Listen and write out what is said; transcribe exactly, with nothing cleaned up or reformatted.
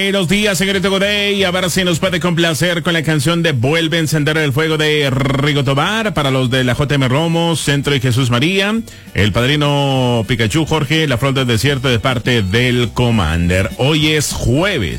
Buenos días, señorita Godey. A ver si nos puede complacer con la canción de Vuelve a encender el fuego de Rigo Tobar para los de la J M Romo, Centro y Jesús María. El padrino Pikachu Jorge, la flor del desierto de parte del Commander. Hoy es jueves.